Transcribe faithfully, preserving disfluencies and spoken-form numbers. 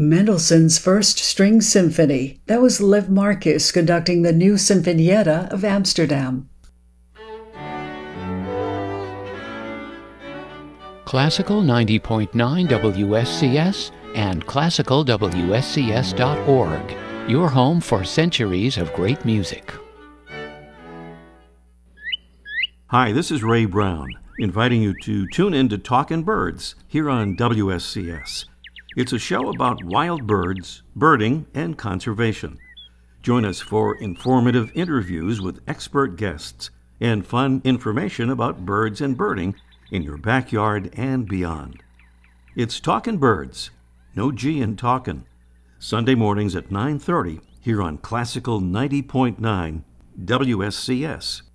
Mendelssohn's First String Symphony. That was Lev Marcus conducting the new Sinfonietta of Amsterdam. Classical ninety point nine W S C S and classical W S C S dot org, your home for centuries of great music. Hi, this is Ray Brown, inviting you to tune in to Talkin' Birds here on W S C S. It's a show about wild birds, birding, and conservation. Join us for informative interviews with expert guests and fun information about birds and birding in your backyard and beyond. It's Talkin' Birds, no G in talkin', Sunday mornings at nine thirty here on Classical ninety point nine W S C S.